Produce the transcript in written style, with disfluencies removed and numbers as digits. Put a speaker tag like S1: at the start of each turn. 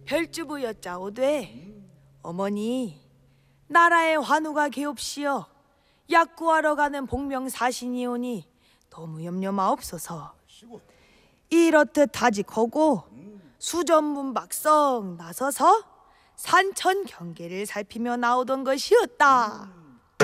S1: 혈주부였자오되 어머니 나라의 환우가 개옵시어 약구하러 가는 복명사신이오니 너무 염려마옵소서. 이렇듯 하직하고 수전문박성 나서서 산천 경계를 살피며 나오던 것이었다.